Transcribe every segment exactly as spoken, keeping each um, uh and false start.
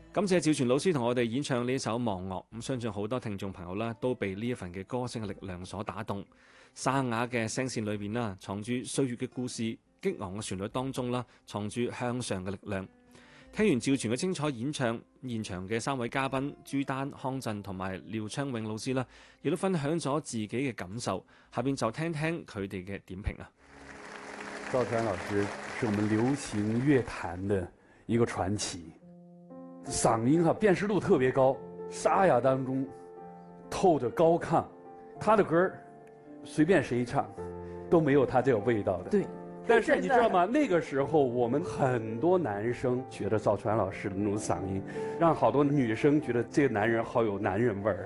感謝趙傳老師同我哋演唱呢首《忘樂》，咁相信好多聽眾朋友啦都被呢一份嘅歌聲嘅力量所打動。沙啞嘅聲線裏邊啦，藏住歲月嘅故事；激昂嘅旋律當中啦，藏住向上嘅力量。聽完趙傳嘅精彩演唱，現場嘅三位嘉賓朱丹、康震同埋廖昌永老師啦，亦都分享咗自己嘅感受。下邊就聽聽佢哋嘅點評啊。 趙傳老師是我們流行樂壇的一個傳奇。嗓音哈辨識度特別高，沙啞當中透着高亢，他的歌隨便誰唱都沒有他這個味道的。 對， 但是你知道嗎？那個時候我們很多男生覺得趙傳老師的那種嗓音，讓好多女生覺得這個男人好有男人味兒。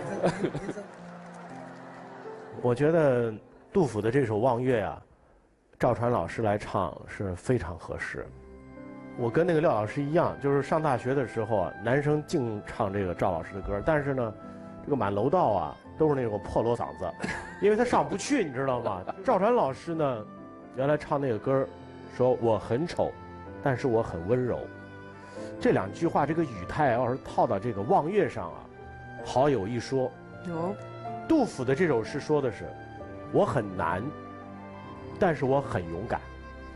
我覺得杜甫的這首《望月》啊，趙傳老師來唱是非常合適。我跟那個廖老師一樣，就是上大學的時候啊，男生淨唱這個趙老師的歌，但是呢，這個滿樓道啊都是那種破鑼嗓子，因為他上不去，你知道嗎？趙傳老師呢，原來唱那個歌，說我很醜，但是我很溫柔。這兩句話，這個語態要是套到這個《望月》上啊，好有一說。 有。 杜甫的這首詩說的是，我很難，但是我很勇敢。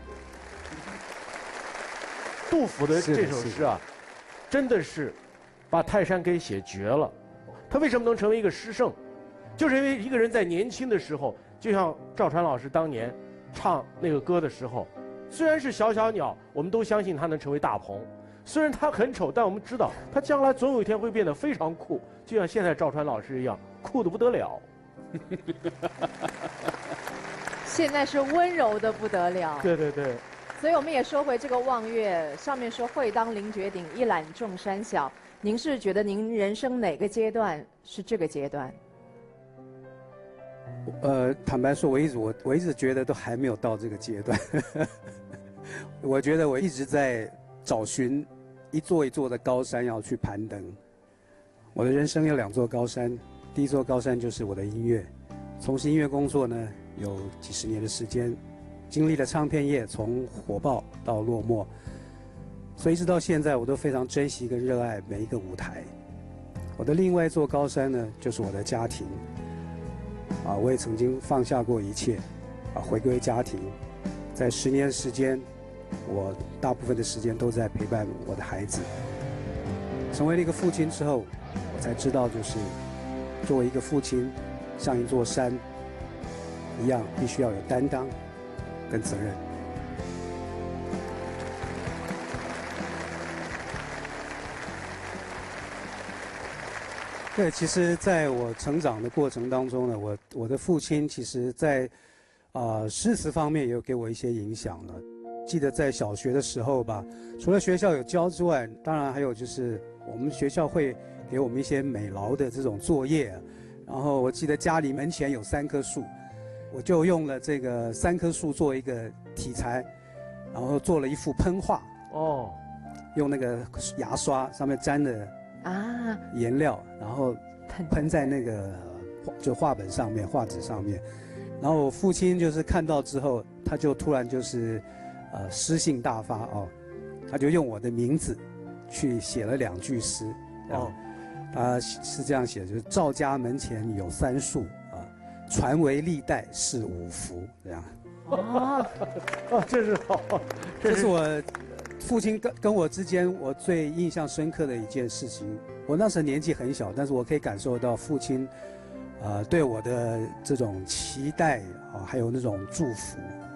杜甫的這首詩啊，真的是把泰山給寫絕了。他為什麼能成為一個詩聖？就是因為一個人在年輕的時候，就像趙傳老師當年唱那個歌的時候，雖然是小小鳥，我們都相信他能成為大鵬。雖然他很醜，但我們知道他將來總有一天會變得非常酷，就像現在趙傳老師一樣，酷得不得了。 現在是溫柔的不得了。 對對對。 所以我們也說回這個望月，上面說會當凌絕頂，一覽眾山小。您是覺得您人生哪個階段是這個階段？ 呃，坦白說，我一直我我一直覺得都還沒有到這個階段。我覺得我一直在找尋一座一座的高山要去攀登。我的人生有兩座高山，第一座高山就是我的音樂。從事音樂工作呢，有幾十年的時間。經歷了唱片業從火爆到落寞，所以一直到現在我都非常珍惜跟熱愛每一個舞台。我的另外一座高山呢，就是我的家庭。啊，我也曾經放下過一切，啊，回歸家庭。在十年時間，我大部分的時間都在陪伴我的孩子。成為了一個父親之後，我才知道，就是作為一個父親，像一座山一樣，必須要有擔當跟責任。对，其實在我成長的過程當中呢，我我的父親其實在啊詩詞方面也有給我一些影響了。記得在小學的時候吧，除了學校有教之外，當然還有就是我們學校會給我們一些美勞的這種作業。然後我記得家裡門前有三棵樹，我就用了這個三棵樹做一個題材，然後做了一幅噴畫。哦，用那個牙刷上面沾了啊顏料，然後噴在那個就畫本上面、畫紙上面。然後我父親就是看到之後，他就突然就是呃詩興大發哦，他就用我的名字去寫了兩句詩。哦，他是這樣寫，就是趙家門前有三樹啊，傳為歷代是五福，這樣。 哦，哦，這是好， 這是我父親跟跟我之間我最印象深刻的一件事情。我那時年紀很小，但是我可以感受到父親，呃，對我的這種期待啊，還有那種祝福。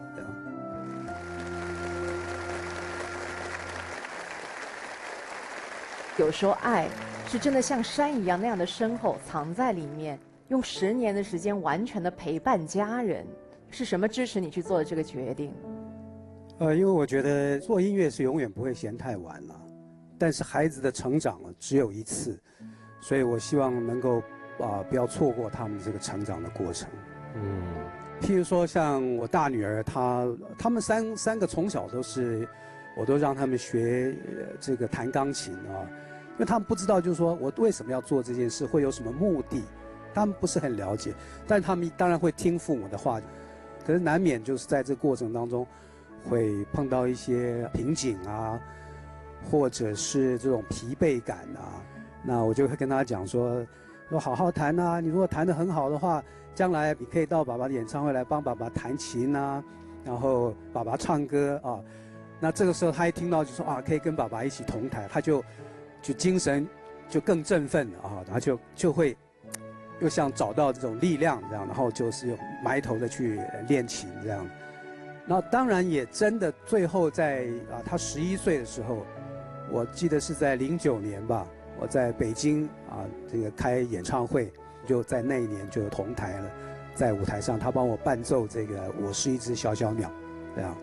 有時候愛是真的像山一樣那樣的深厚，藏在裡面，用十年的時間完全的陪伴家人。是什麼支持你去做的這個決定？ 呃，因為我覺得做音樂是永遠不會嫌太晚了，但是孩子的成長只有一次，所以我希望能夠啊、呃、不要錯過他們這個成長的過程。嗯，譬如說像我大女兒，她她們三三個從小都是，我都讓他們學這個彈鋼琴啊，因為他們不知道就是說我為什麼要做這件事，會有什麼目的，他們不是很了解，但他們當然會聽父母的話。可是難免就是在這個過程當中，會碰到一些瓶頸啊， 或者是这种疲惫感啊，那我就会跟他讲说，说好好弹啊，你如果弹得很好的话，将来你可以到爸爸的演唱会来帮爸爸弹琴啊，然后爸爸唱歌啊。那这个时候他一听到就说啊，可以跟爸爸一起同台，他就就精神就更振奋了啊，然后就就会又像找到这种力量这样，然后就是埋头的去练琴这样。那当然也真的最后在啊他十一岁的时候，我记得是在零九年吧，我在北京啊这个开演唱会，就在那一年就有同台了，在舞台上他帮我伴奏这个《我是一只小小鸟》这样。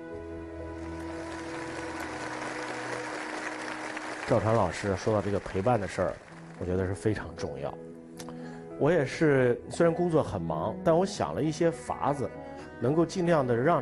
赵传老师说到这个陪伴的事儿，我觉得是非常重要。我也是，虽然工作很忙，但我想了一些法子，能够尽量的让